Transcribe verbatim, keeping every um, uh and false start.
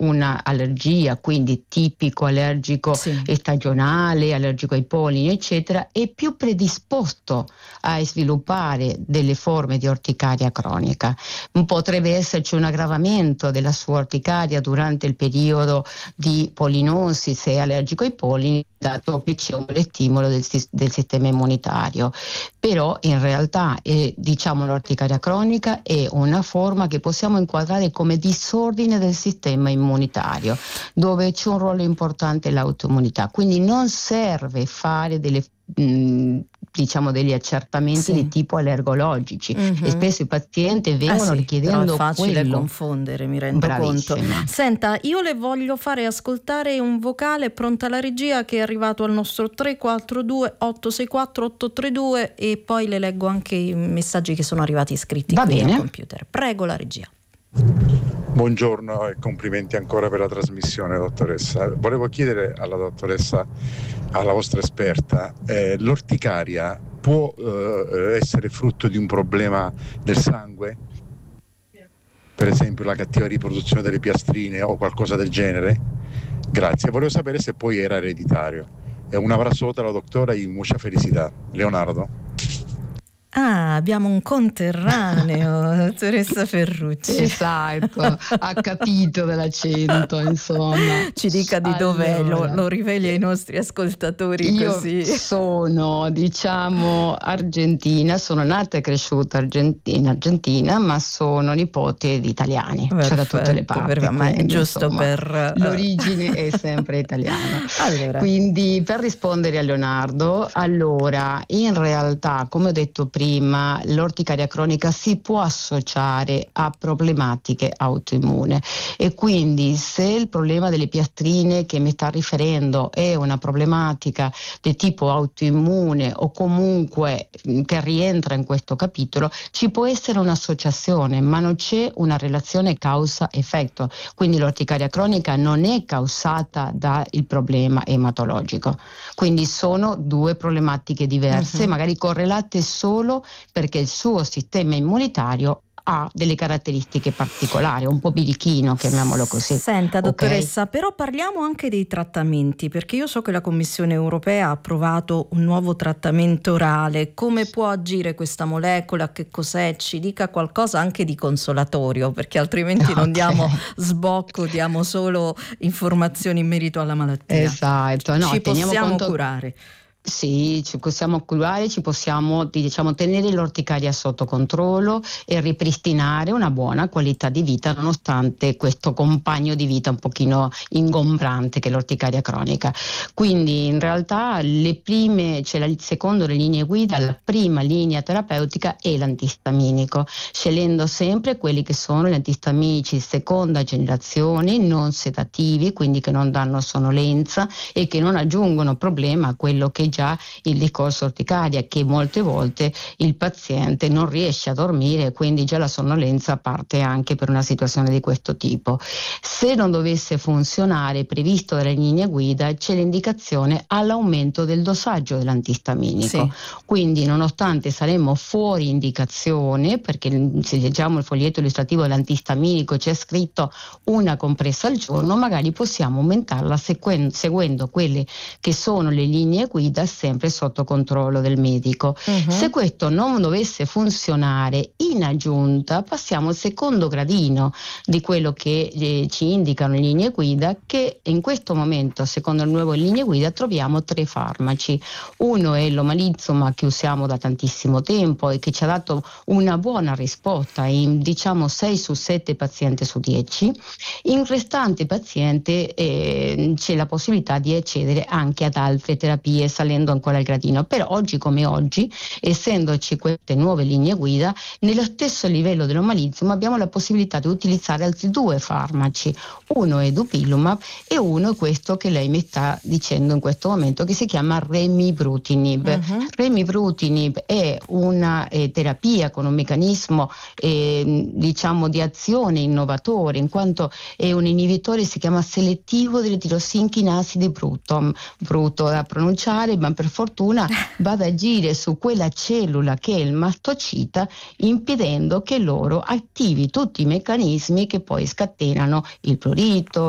una allergia, quindi tipico allergico Sì. e stagionale, allergico ai pollini, eccetera, è più predisposto a sviluppare delle forme di orticaria cronica. Potrebbe esserci un aggravamento della sua orticaria durante il periodo di pollinosi, se è allergico ai pollini, dato che c'è un stimolo del, del sistema immunitario. Però in realtà è, diciamo, l'orticaria cronica è una forma che possiamo inquadrare come disordine del sistema immunitario, dove c'è un ruolo importante l'autoimmunità. Quindi non serve fare delle mh, diciamo degli accertamenti Sì. di tipo allergologici, mm-hmm. e spesso i pazienti vengono eh sì, richiedendo però è facile quello. confondere, mi rendo Bravissima. conto. Senta, io le voglio fare ascoltare un vocale, pronta la regia, che è arrivato al nostro tre quattro due otto sei quattro otto tre due, e poi le leggo anche i messaggi che sono arrivati scritti Va qui bene. al computer. Prego la regia. Buongiorno e complimenti ancora per la trasmissione, dottoressa. Volevo chiedere alla dottoressa, alla vostra esperta, eh, l'orticaria può eh, essere frutto di un problema del sangue? Per esempio la cattiva riproduzione delle piastrine o qualcosa del genere? Grazie. Volevo sapere se poi era ereditario. E un abrazo alla dottora e mucha felicità. Leonardo. Ah, abbiamo un conterraneo, dottoressa Ferrucci. Esatto, ha capito dell'accento, insomma. Ci dica di dov'è, allora, lo, lo riveli ai nostri ascoltatori io così. sono, diciamo, argentina, sono nata e cresciuta in Argentina, ma sono nipote di italiani, Perfetto, cioè da tutte le parti. Per, ma è quindi, giusto insomma, per... l'origine è sempre italiana. Allora. Quindi, per rispondere a Leonardo, allora, in realtà, come ho detto prima, prima, l'orticaria cronica si può associare a problematiche autoimmune, e quindi se il problema delle piastrine che mi sta riferendo è una problematica di tipo autoimmune o comunque che rientra in questo capitolo, ci può essere un'associazione, ma non c'è una relazione causa-effetto. Quindi l'orticaria cronica non è causata dal problema ematologico. Quindi sono due problematiche diverse, uh-huh. magari correlate solo perché il suo sistema immunitario ha delle caratteristiche particolari, un po' birichino, chiamiamolo così. Senta, dottoressa, okay? però parliamo anche dei trattamenti, perché io so che la Commissione europea ha approvato un nuovo trattamento orale. Come può agire questa molecola? Che cos'è? Ci dica qualcosa anche di consolatorio, perché altrimenti okay. non diamo sbocco, diamo solo informazioni in merito alla malattia. Esatto, no, ci possiamo conto... curare. Sì, ci possiamo curare, ci possiamo diciamo, tenere l'orticaria sotto controllo e ripristinare una buona qualità di vita nonostante questo compagno di vita un pochino ingombrante che è l'orticaria cronica. Quindi in realtà le prime, cioè la, secondo le linee guida, la prima linea terapeutica è l'antistaminico, scegliendo sempre quelli che sono gli antistaminici di seconda generazione, non sedativi, quindi che non danno sonnolenza e che non aggiungono problema a quello che già il discorso orticaria, che molte volte il paziente non riesce a dormire, quindi già la sonnolenza parte anche per una situazione di questo tipo. Se non dovesse funzionare, previsto dalle linee guida, c'è l'indicazione all'aumento del dosaggio dell'antistaminico. Sì. Quindi nonostante saremmo fuori indicazione, perché se leggiamo il foglietto illustrativo dell'antistaminico c'è scritto una compressa al giorno, magari possiamo aumentarla seguendo, seguendo quelle che sono le linee guida, sempre sotto controllo del medico. Uh-huh. Se questo non dovesse funzionare, in aggiunta passiamo al secondo gradino di quello che eh, ci indicano le linee guida, che in questo momento, secondo le nuove linee guida, troviamo tre farmaci. Uno è l'omalizumab, che usiamo da tantissimo tempo e che ci ha dato una buona risposta in diciamo sei su sette pazienti su dieci. In restanti pazienti eh, c'è la possibilità di accedere anche ad altre terapie salendo ancora il gradino, però oggi come oggi, essendoci queste nuove linee guida, nello stesso livello dell'omalizumab abbiamo la possibilità di utilizzare altri due farmaci. Uno è dupilumab e uno è questo che lei mi sta dicendo in questo momento, che si chiama remibrutinib. Uh-huh. Remibrutinib è una eh, terapia con un meccanismo eh, diciamo di azione innovatore, in quanto è un inibitore, si chiama selettivo delle tirosinchinasi brutto, brutto da pronunciare, ma per fortuna va ad agire su quella cellula che è il mastocita, impedendo che loro attivi tutti i meccanismi che poi scatenano il prurito,